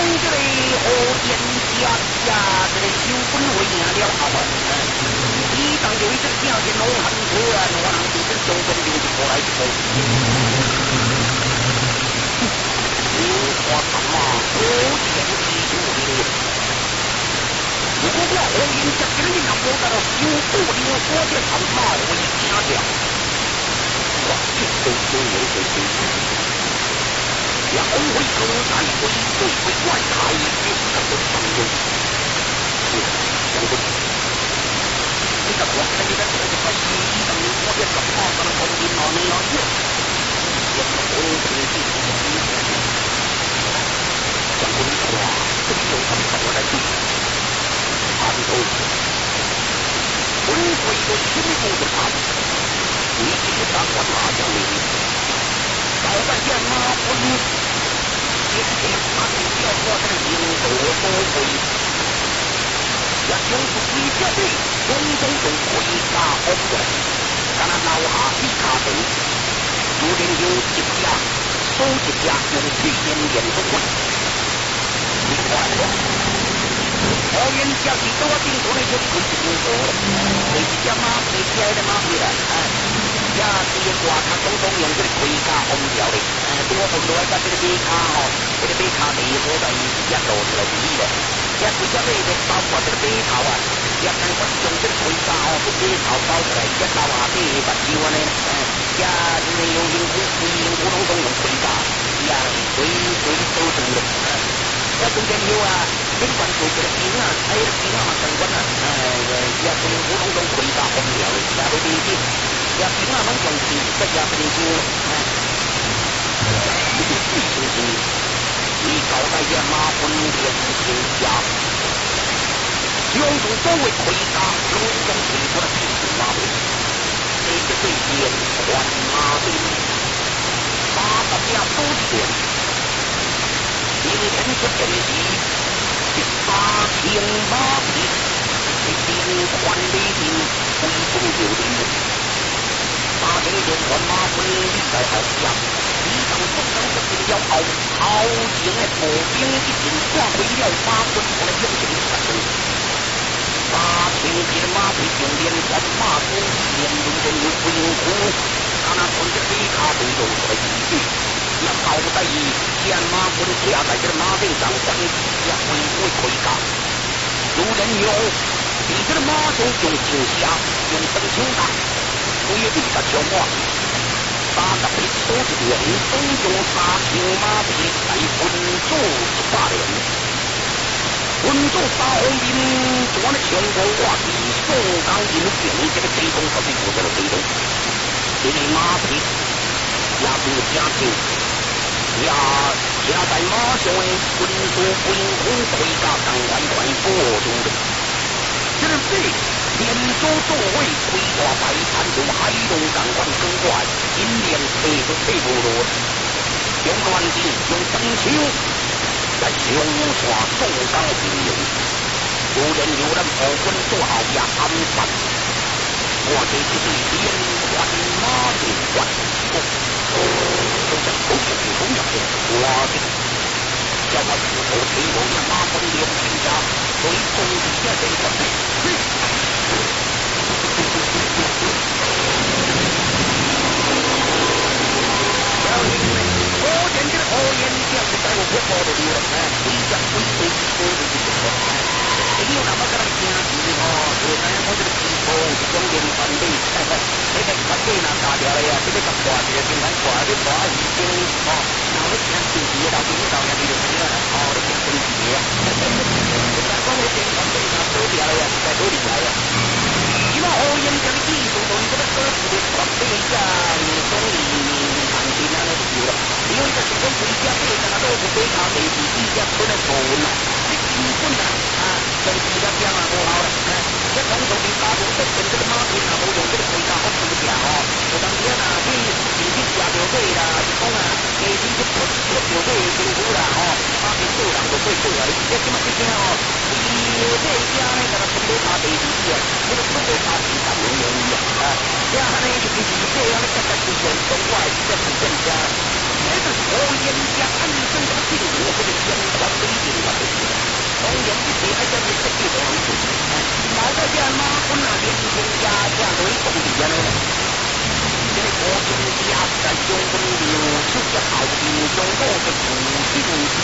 这个何言家呀，这个修本为赢了好啊！一当有一个正经农行车啊，我能就是修本就是过来一步。我他妈何言其修的？如果我何言家今日能够到修不灵，我这他妈为家了。我一手就有手机。也红会歌在会对会外台，一个都上路。相对，你的光在你的手就可以，等你我的什么什么红缨啊，你啊这，也是红缨的，像我的话，这里有什么我来对，他的头，温水的心中的他，你这个当官哪样的？早在见马昏。今天他就叫我这个领导多回，也就是规家的种种都回家好过，咱那老下比卡等，有人有一家，收一家用去年年中会，你看我，我人家是多顶多的就不是领导了，这一家马皮起来的马皮了，也是话他种种用这个回家红条的。我碰到一个这个米卡哦，这个米卡地所在一路出来地的，也规只类的包括这个米头啊，也能够用这个龟甲哦，这米头包出来，一到下底把酒呢，也是有用古龙中用龟甲，也是最都中的。也中间有啊，尽管做这个兵啊，还有兵啊相关啊，也从古龙中龟甲红了的，也会理解，也兵啊能用钱，这也不能少。你的最星星，你搞那些马粪连天下，用中所谓盔甲，拢中推出了平时马兵，这些对连环马兵，80架都全，明天出阵时，8000马兵，连环雷霆，威风有力，8000连环马兵，你在好像。你当中当这个了后，好情的步兵已经挂回了马军我的英雄战争。8000匹的马匹用连环马弓，连中间有不应付，他那从这里卡队走出来几句，也好在意见马军架在这马背上，将也恢复盔甲。有人有，比这马手用惊吓，用灯球打，所以比他强化。80匹手指连总共8000马匹在温州18年，温州大红兵做了全国化的宋钢印兵，这个最终他最负责的最终，这个马匹也是家庭，也加在马上的温州军红盔甲上完全保住的，这是对。连州作为规划摆盘由海东长官更换，今年配不多，用乱地用灯球来凶耍宋钢兵营，有人有人不分做好呀安排，我这就是连环马的关都在头上的重要的我的叫我石头推我呀马分连天下所以中底下这个我见这个火焰将是在我国的地了，你将会被说的这个没有那么个惊喜哦，是咱我这个地方是中间团队，这个团队呢打掉了呀，这个挂的平常挂的挂已经哦，然后现在就接到领导那里的事了，哦，这个升级呀，咱光我这个团队呢走掉了呀，再走进来呀。因为火焰这个技术从这个科技的团队呀，你从你看起来那就有了，因为这是从回家对的，那都是非常美丽，一家不能走了，这基本呢跟其他讲啊不好了，这从头的大众这跟这个马匹啊，都用这个回家好不讲哦，我当天啊去进去下流队啦，就讲啊，你去出流队辛苦啦哦，马匹数量都会多啊，这起码这些哦。这家呢，咱们中国大地地啊，这个中国大地上有原因啊。这样呢，就是这样的，这个是远东外这是更加，这是火焰加安生这个病毒，这个相关的病啊， 中分了，出一後面中多嘅負先至